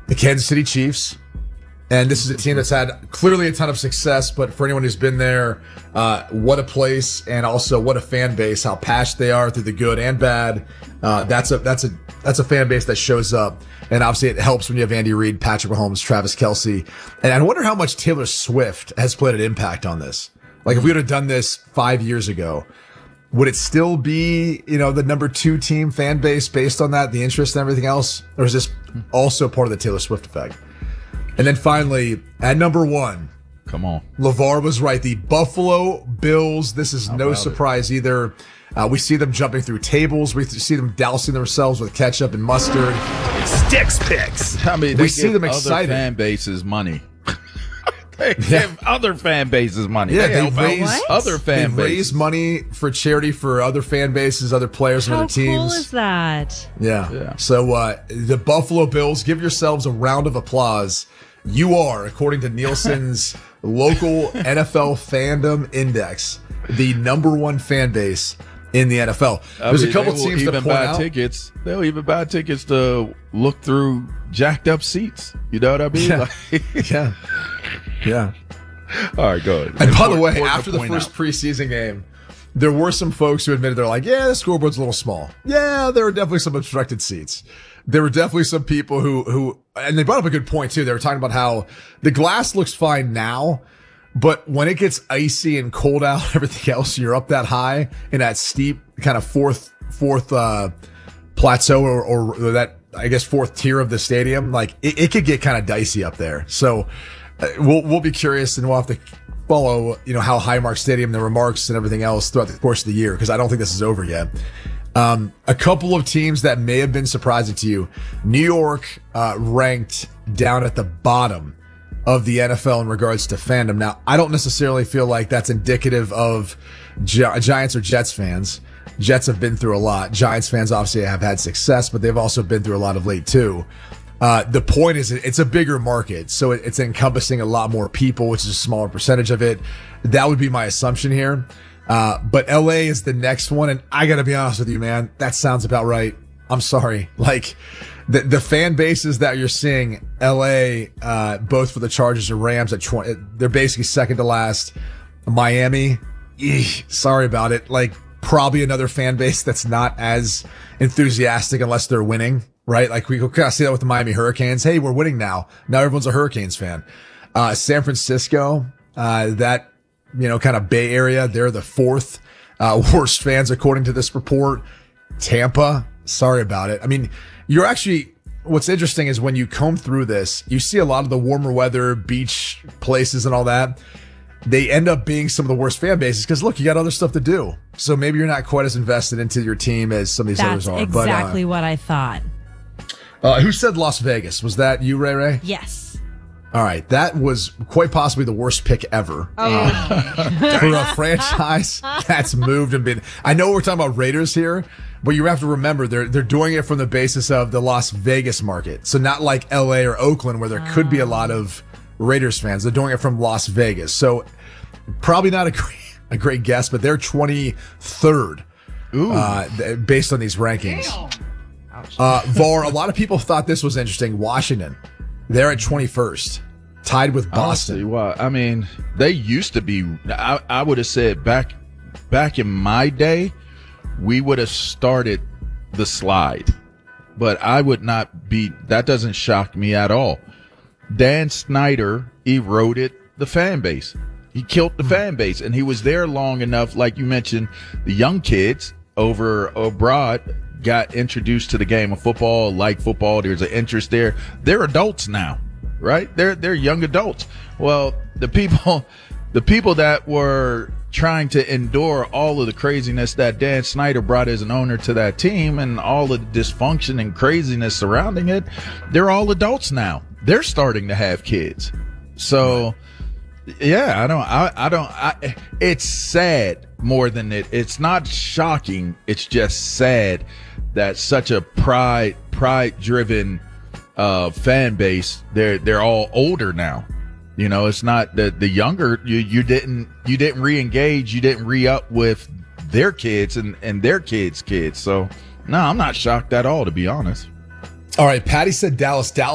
the Kansas City Chiefs. And this is a team that's had clearly a ton of success, but for anyone who's been there, what a place, and also what a fan base, how passionate they are through the good and bad. That's a fan base that shows up. And obviously it helps when you have Andy Reid, Patrick Mahomes, Travis Kelce. And I wonder how much Taylor Swift has played an impact on this. Like if we would have done this 5 years ago, would it still be, the number 2 team fan base based on that, the interest and everything else? Or is this also part of the Taylor Swift effect? And then finally, at number 1. Come on. LeVar was right. The Buffalo Bills. This is no surprise either. We see them jumping through tables. We see them dousing themselves with ketchup and mustard. Sticks picks. I mean, we see them excited. Other fan bases money. They give other fan bases money. Yeah, they raise other fan bases. Raise money for charity for other fan bases, other players, and other teams. How cool is that? Yeah. So the Buffalo Bills, give yourselves a round of applause. You are, according to Nielsen's local NFL fandom index, the number 1 fan base in the NFL. There's a couple teams that point out. Tickets. They'll even buy tickets to look through jacked up seats. You know what I mean? Yeah. All right, go ahead. And by the way, after the first preseason game, there were some folks who admitted they're like, yeah, the scoreboard's a little small. Yeah, there were definitely some obstructed seats. There were definitely some people who, and they brought up a good point too. They were talking about how the glass looks fine now, but when it gets icy and cold out, everything else, you're up that high in that steep kind of fourth plateau or that, I guess, 4th tier of the stadium. Like it could get kind of dicey up there. So we'll be curious, and we'll have to follow, how Highmark Stadium, the remarks and everything else throughout the course of the year, because I don't think this is over yet. A couple of teams that may have been surprising to you. New York, ranked down at the bottom of the NFL in regards to fandom. Now, I don't necessarily feel like that's indicative of Giants or Jets fans. Jets have been through a lot. Giants fans obviously have had success, but they've also been through a lot of late too. The point is it's a bigger market, so it's encompassing a lot more people, which is a smaller percentage of it. That would be my assumption here. But LA is the next one, and I gotta be honest with you, man, that sounds about right. I'm sorry. Like, the fan bases that you're seeing, LA, both for the Chargers and Rams at 20, they're basically second to last. Miami, sorry about it. Like, probably another fan base that's not as enthusiastic unless they're winning, right? Like, we kind of see that with the Miami Hurricanes. Hey, we're winning now. Now everyone's a Hurricanes fan. San Francisco, that, kind of Bay Area, they're the 4th worst fans according to this report. Tampa, sorry about it. I mean, what's interesting is when you comb through this, you see a lot of the warmer weather, beach places and all that. They end up being some of the worst fan bases because, look, you got other stuff to do. So maybe you're not quite as invested into your team as some of these others are. That's exactly what I thought. Who said Las Vegas? Was that you, Ray Ray? Yes. All right. That was quite possibly the worst pick ever. For a franchise that's moved and been. I know we're talking about Raiders here, but you have to remember they're doing it from the basis of the Las Vegas market. So not like LA or Oakland where there could be a lot of Raiders fans. They're doing it from Las Vegas. So probably not a great guess, but they're 23rd based on these rankings. VAR, a lot of people thought this was interesting. Washington, they're at 21st, tied with Boston. I mean, they used to be, I would have said back in my day, we would have started the slide, but I would not be, that doesn't shock me at all. Dan Snyder eroded the fan base. He killed the fan base, and he was there long enough. Like you mentioned, the young kids over abroad got introduced to the game of football, like football. There's an interest there. They're adults now, right? They're young adults. Well, the people that were trying to endure all of the craziness that Dan Snyder brought as an owner to that team and all of the dysfunction and craziness surrounding it, they're all adults now. They're starting to have kids. So, yeah, it's sad more than it's not shocking. It's just sad that such a pride driven, fan base, they're all older now. You know, it's not the younger, you didn't re-engage, you didn't re-up with their kids and their kids' kids. So no, I'm not shocked at all, to be honest. All right. Patty said Dallas.